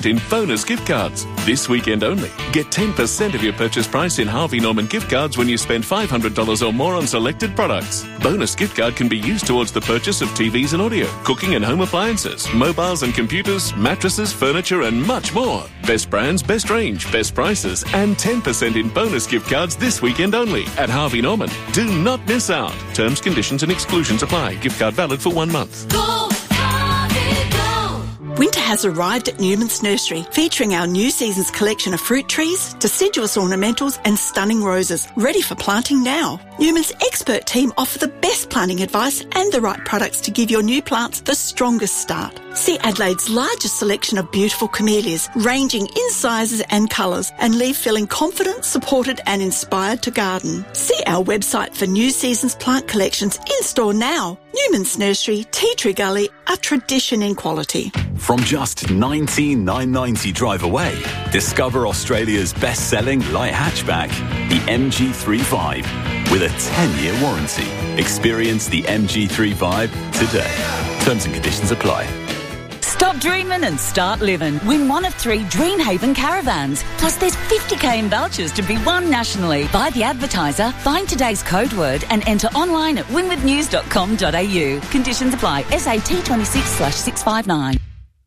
in bonus gift cards. This weekend only. Get 10% of your purchase price in Harvey Norman gift cards when you spend $500 or more on selected products. Bonus gift card can be used towards the purchase of TVs and audio, cooking and home appliances, mobiles and computers, mattresses, furniture and much more. Best brands, best range, best prices and 10% in bonus gift cards this weekend only at Harvey Norman. Do not miss out. Terms, conditions and exclusions apply. Gift card valid for 1 month. Go, Harvey, go! Winter has arrived at Newman's Nursery, featuring our new season's collection of fruit trees, deciduous ornamentals and stunning roses, ready for planting now. Newman's expert team offer the best planting advice and the right products to give your new plants the strongest start. See Adelaide's largest selection of beautiful camellias, ranging in sizes and colours, and leave feeling confident, supported and inspired to garden. See our website for new season's plant collections in store now. Newman's Nursery, Tea Tree Gully, a tradition in quality. From just $19,990 drive away, discover Australia's best-selling light hatchback, the MG3 with a 10-year warranty. Experience the MG3 today. Terms and conditions apply. Stop dreaming and start living. Win one of 3 Dreamhaven caravans. Plus there's 50k in vouchers to be won nationally. Buy the advertiser, find today's code word and enter online at winwithnews.com.au. Conditions apply. SAT26/659.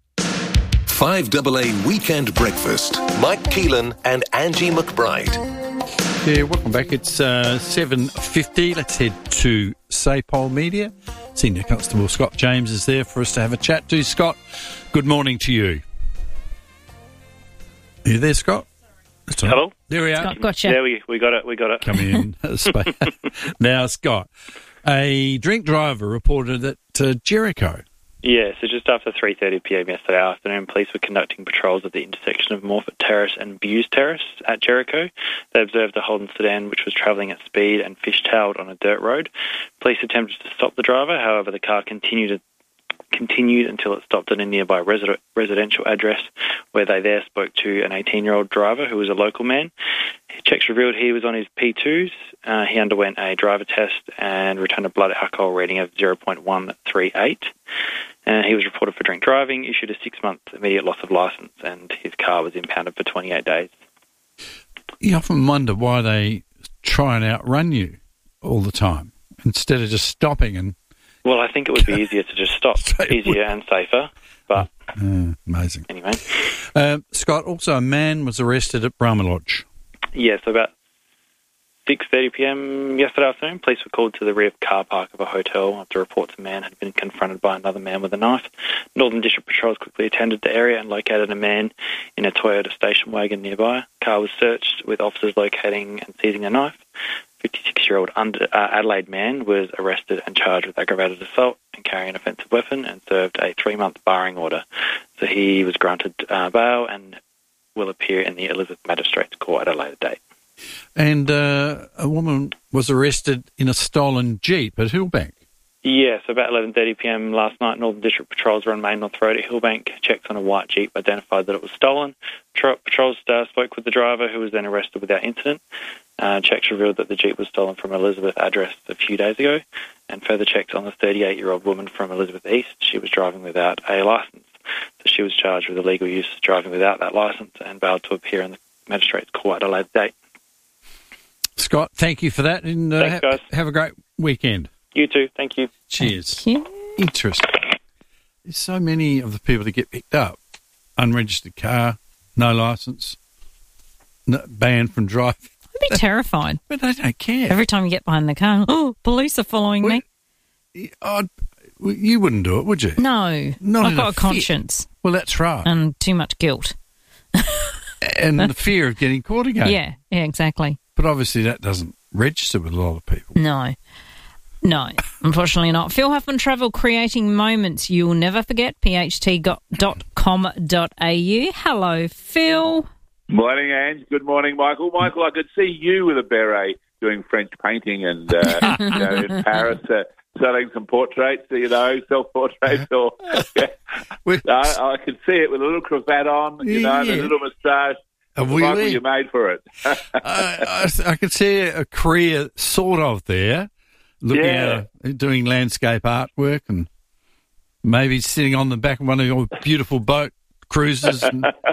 5AA Weekend Breakfast. Mike Keelan and Angie McBride. Yeah, welcome back. It's 7:50. Let's head to SAPOL Media. Senior Constable Scott James is there for us to have a chat to. Scott, good morning to you. Are you there, Scott? That's all right. Hello? There we are. Scott, gotcha. Yeah, we got it. Come in. Now, Scott, a drink driver reported at Jericho. Yeah, so just after 3:30pm yesterday afternoon, police were conducting patrols at the intersection of Morford Terrace and Buse Terrace at Jericho. They observed a Holden sedan which was travelling at speed and fishtailed on a dirt road. Police attempted to stop the driver, however the car continued until it stopped at a nearby residential address, where they there spoke to an 18-year-old driver who was a local man. Checks revealed he was on his P2s. He underwent a driver test and returned a blood alcohol reading of 0.138. He was reported for drink driving, issued a 6-month immediate loss of licence, and his car was impounded for 28 days. You often wonder why they try and outrun you all the time instead of just stopping and... Well, I think it would be easier to just stop, easier and safer, but... amazing. Anyway. Scott, also a man was arrested at Brahma Lodge. Yeah, so about 6:30pm yesterday afternoon, police were called to the rear car park of a hotel after reports a man had been confronted by another man with a knife. Northern District Patrols quickly attended the area and located a man in a Toyota station wagon nearby. The car was searched, with officers locating and seizing a knife. 56-year-old Adelaide man was arrested and charged with aggravated assault and carrying an offensive weapon and served a 3-month barring order. So he was granted bail and will appear in the Elizabeth Magistrates Court at a later date. And a woman was arrested in a stolen Jeep at Hillbank. Yeah, so about 11:30pm last night, Northern District Patrols were on Main North Road at Hillbank. Checks on a white Jeep identified that it was stolen. Patrols spoke with the driver, who was then arrested without incident. Checks revealed that the Jeep was stolen from Elizabeth address a few days ago, and further checks on the 38-year-old woman from Elizabeth East. She was driving without a licence, so she was charged with illegal use of driving without that licence and bailed to appear in the Magistrates Court at a later date. Scott, thank you for that, and thanks, guys. Have a great weekend. You too, thank you. Cheers. Thank you. Interesting. There's so many of the people that get picked up, unregistered car, no licence, banned from driving. I'd be terrified. But they don't care. Every time you get behind the car, oh, police are following me. You wouldn't do it, would you? No. Not I've got a conscience. Well, that's right. And too much guilt. And the fear of getting caught again. Yeah, exactly. But obviously that doesn't register with a lot of people. No, unfortunately not. Phil Huffman Travel, creating moments you'll never forget, pht.com.au. Hello, Phil. Morning, Ange. Good morning, Michael. Michael, I could see you with a beret doing French painting and in Paris selling some portraits, self-portraits. Or I could see it with a little cravat on, and a little moustache. Michael, you're made for it. I could see a career sort of there, looking at doing landscape artwork and maybe sitting on the back of one of your beautiful boat cruises and